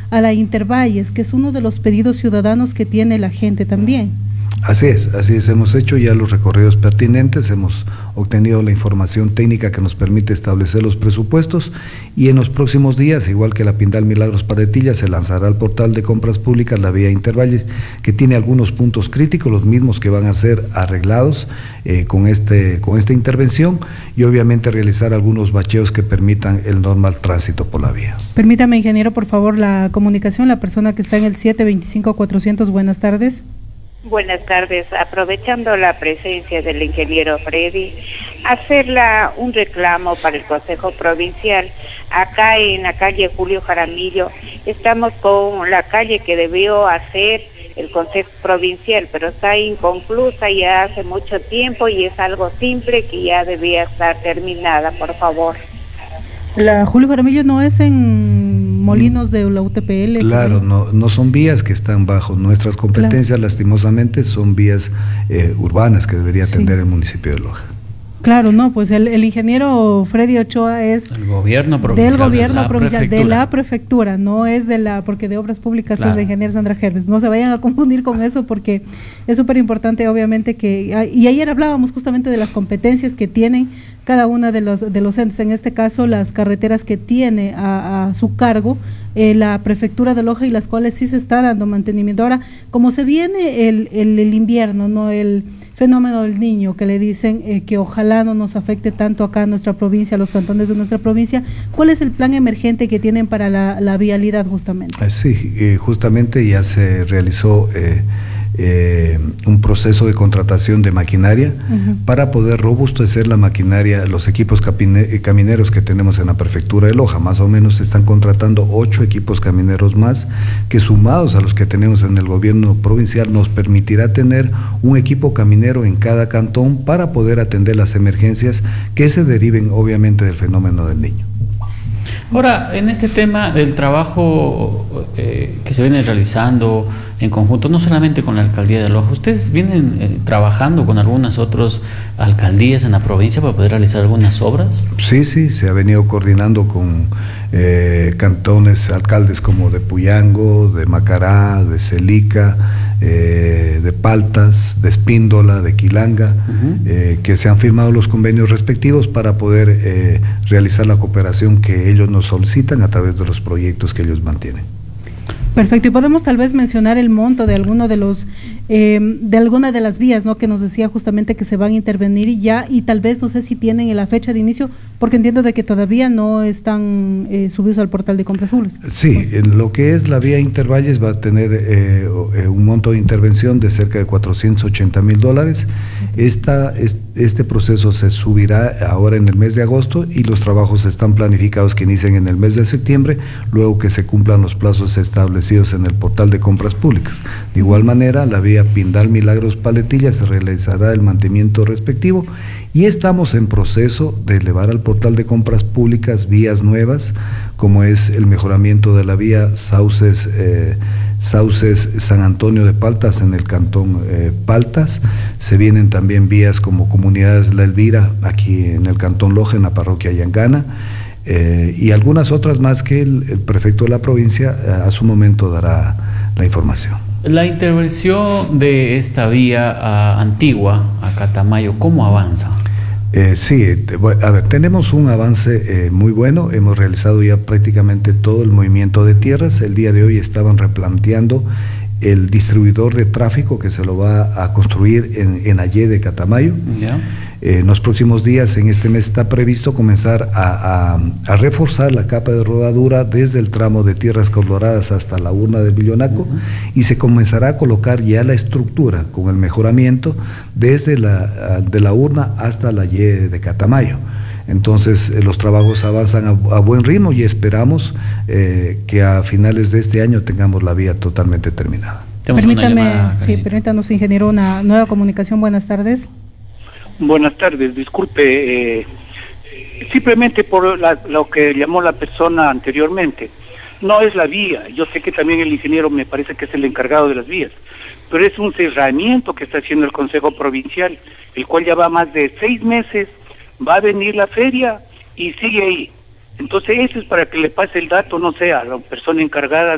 a la Intervalles, que es uno de los pedidos ciudadanos que tiene la gente también. Así es, hemos hecho ya los recorridos pertinentes, hemos obtenido la información técnica que nos permite establecer los presupuestos y en los próximos días, igual que la Pindal Milagros Paletilla, se lanzará al portal de compras públicas la vía Intervalles, que tiene algunos puntos críticos, los mismos que van a ser arreglados con esta intervención y obviamente realizar algunos bacheos que permitan el normal tránsito por la vía. Permítame, ingeniero, por favor, la comunicación, la persona que está en el 725-400, buenas tardes. Buenas tardes, aprovechando la presencia del ingeniero Freddy, hacerla un reclamo para el Consejo Provincial. Acá en la calle Julio Jaramillo estamos con la calle que debió hacer el Consejo Provincial, pero está inconclusa ya hace mucho tiempo y es algo simple que ya debía estar terminada, por favor. La Julio Jaramillo no es en Molinos de la UTPL. Claro, no son vías que están bajo nuestras competencias, claro. Lastimosamente son vías urbanas que debería atender el municipio de Loja. Claro, no, pues el ingeniero Freddy Ochoa es el gobierno provincial, del gobierno provincial, de la prefectura, no es de la, porque de obras públicas claro. Es la ingeniera Sandra Gerves. No se vayan a confundir con eso porque es súper importante, obviamente, y ayer hablábamos justamente de las competencias que tienen cada una de los entes, en este caso las carreteras que tiene a su cargo la prefectura de Loja y las cuales sí se está dando mantenimiento. Ahora, como se viene el invierno, no el fenómeno del niño, que le dicen que ojalá no nos afecte tanto acá en nuestra provincia, a los cantones de nuestra provincia, ¿cuál es el plan emergente que tienen para la vialidad justamente? Sí, justamente ya se realizó un proceso de contratación de maquinaria para poder robustecer la maquinaria, los equipos camineros que tenemos en la prefectura de Loja. Más o menos se están contratando 8 equipos camineros más, que sumados a los que tenemos en el gobierno provincial nos permitirá tener un equipo caminero en cada cantón para poder atender las emergencias que se deriven obviamente del fenómeno del niño. Ahora, en este tema del trabajo que se viene realizando en conjunto, no solamente con la alcaldía de Loja, ¿ustedes vienen trabajando con algunas otras alcaldías en la provincia para poder realizar algunas obras? Sí, se ha venido coordinando con cantones, alcaldes como de Puyango, de Macará, de Celica, de Paltas, de Espíndola, de Quilanga, que se han firmado los convenios respectivos para poder realizar la cooperación que ellos nos solicitan a través de los proyectos que ellos mantienen. Perfecto, y podemos tal vez mencionar el monto de alguno de los de alguna de las vías, ¿no?, que nos decía justamente que se van a intervenir y tal vez no sé si tienen la fecha de inicio, porque entiendo de que todavía no están subidos al portal de compras públicas. Sí, en lo que es la vía Intervalles va a tener un monto de intervención de cerca de $480,000. Este proceso se subirá ahora en el mes de agosto y los trabajos están planificados que inicien en el mes de septiembre, luego que se cumplan los plazos establecidos en el portal de compras públicas. De igual manera, la vía Pindal Milagros Paletilla se realizará el mantenimiento respectivo y estamos en proceso de elevar al portal de compras públicas vías nuevas, como es el mejoramiento de la vía Sauces San Antonio de Paltas en el cantón Paltas. Se vienen también vías como Comunidades La Elvira aquí en el cantón Loja, en la parroquia Yangana, y algunas otras más que el prefecto de la provincia a su momento dará la información. La intervención de esta vía antigua a Catamayo, ¿cómo avanza? Sí, a ver, tenemos un avance muy bueno, hemos realizado ya prácticamente todo el movimiento de tierras. El día de hoy estaban replanteando el distribuidor de tráfico que se lo va a construir en Ayé de Catamayo. En los próximos días, en este mes, está previsto comenzar a reforzar la capa de rodadura desde el tramo de Tierras Coloradas hasta la urna del Villonaco, y se comenzará a colocar ya la estructura con el mejoramiento desde de la urna hasta la Y de Catamayo. Entonces los trabajos avanzan a buen ritmo y esperamos que a finales de este año tengamos la vía totalmente terminada. Permítanos, ingeniero, una nueva comunicación. Buenas tardes. Buenas tardes, disculpe, simplemente por lo que llamó la persona anteriormente, no es la vía. Yo sé que también el ingeniero me parece que es el encargado de las vías, pero es un cerramiento que está haciendo el Consejo Provincial, el cual ya va más de 6 meses, va a venir la feria y sigue ahí. Entonces eso es para que le pase el dato, no sé, a la persona encargada